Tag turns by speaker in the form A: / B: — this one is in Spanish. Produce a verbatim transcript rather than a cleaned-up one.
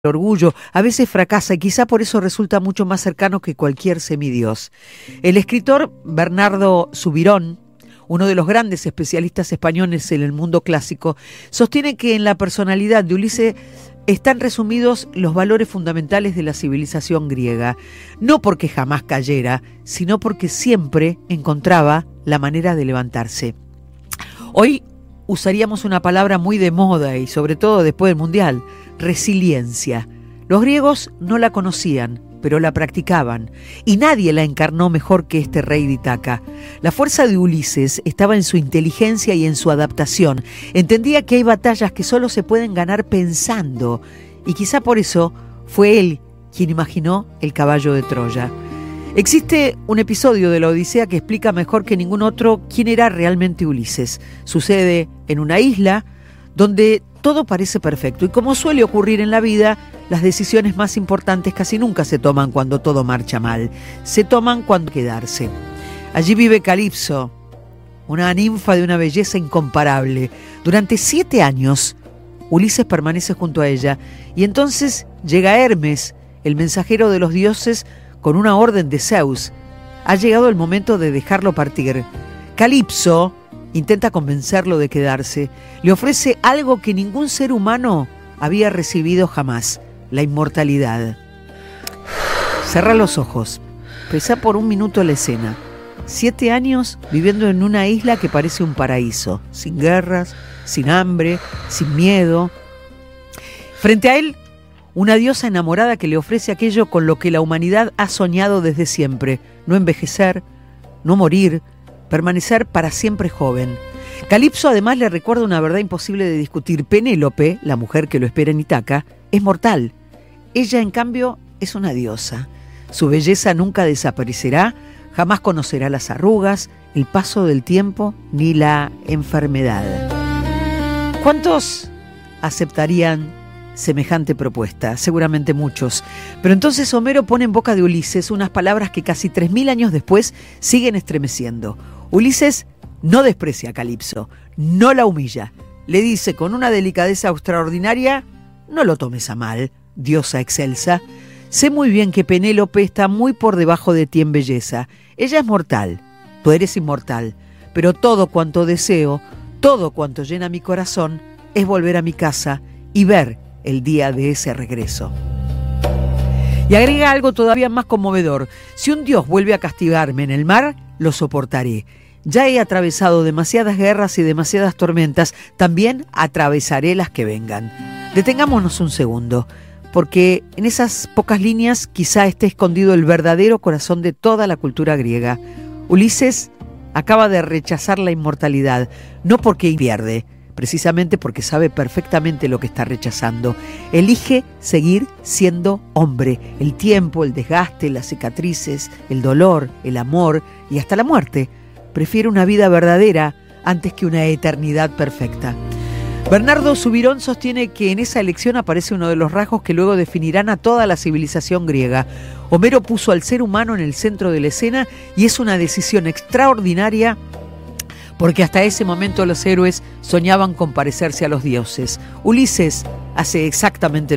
A: El orgullo a veces fracasa y quizá por eso resulta mucho más cercano que cualquier semidios. El escritor Bernardo Subirón, uno de los grandes especialistas españoles en el mundo clásico, sostiene que en la personalidad de Ulises están resumidos los valores fundamentales de la civilización griega, no porque jamás cayera, sino porque siempre encontraba la manera de levantarse. Hoy usaríamos una palabra muy de moda y sobre todo después del Mundial: resiliencia. Los griegos no la conocían, pero la practicaban, y nadie la encarnó mejor que este rey de Ítaca. La fuerza de Ulises estaba en su inteligencia y en su adaptación. Entendía que hay batallas que solo se pueden ganar pensando, y quizá por eso fue él quien imaginó el caballo de Troya. Existe un episodio de la Odisea que explica mejor que ningún otro quién era realmente Ulises. Sucede en una isla donde todo parece perfecto y, como suele ocurrir en la vida, las decisiones más importantes casi nunca se toman cuando todo marcha mal. Se toman cuando quedarse. Allí vive Calipso, una ninfa de una belleza incomparable. Durante siete años, Ulises permanece junto a ella y entonces llega Hermes, el mensajero de los dioses, con una orden de Zeus. Ha llegado el momento de dejarlo partir. Calipso intenta convencerlo de quedarse. Le ofrece algo que ningún ser humano había recibido jamás: la inmortalidad. Cerra los ojos. Pensá por un minuto la escena. Siete años viviendo en una isla que parece un paraíso, sin guerras, sin hambre, sin miedo. Frente a él, una diosa enamorada que le ofrece aquello con lo que la humanidad ha soñado desde siempre: no envejecer, no morir, permanecer para siempre joven. Calipso además le recuerda una verdad imposible de discutir: Penélope, la mujer que lo espera en Ítaca, es mortal. Ella, en cambio, es una diosa. Su belleza nunca desaparecerá, jamás conocerá las arrugas, el paso del tiempo ni la enfermedad. ¿Cuántos aceptarían semejante propuesta? Seguramente muchos. Pero entonces Homero pone en boca de Ulises unas palabras que casi tres mil años después siguen estremeciendo. Ulises no desprecia a Calipso, no la humilla. Le dice con una delicadeza extraordinaria: no lo tomes a mal, diosa excelsa. Sé muy bien que Penélope está muy por debajo de ti en belleza. Ella es mortal, tú eres inmortal. Pero todo cuanto deseo, todo cuanto llena mi corazón, es volver a mi casa y ver el día de ese regreso. Y agrega algo todavía más conmovedor: si un dios vuelve a castigarme en el mar, lo soportaré. Ya he atravesado demasiadas guerras y demasiadas tormentas, también atravesaré las que vengan. Detengámonos un segundo, porque en esas pocas líneas quizá esté escondido el verdadero corazón de toda la cultura griega. Ulises acaba de rechazar la inmortalidad, no porque pierde, precisamente porque sabe perfectamente lo que está rechazando. Elige seguir siendo hombre. El tiempo, el desgaste, las cicatrices, el dolor, el amor y hasta la muerte. Prefiere una vida verdadera antes que una eternidad perfecta. Bernardo Subirón sostiene que en esa elección aparece uno de los rasgos que luego definirán a toda la civilización griega. Homero puso al ser humano en el centro de la escena y es una decisión extraordinaria, porque hasta ese momento los héroes soñaban con parecerse a los dioses. Ulises hace exactamente lo